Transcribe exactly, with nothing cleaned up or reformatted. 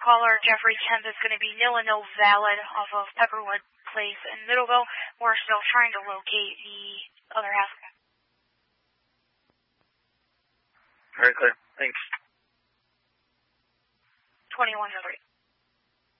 caller, Jeffrey Kemp, is going to be nil and no valid off of Pepperwood Place in Middleville. We're still trying to locate the other half. Very clear. Thanks. twenty-one oh three.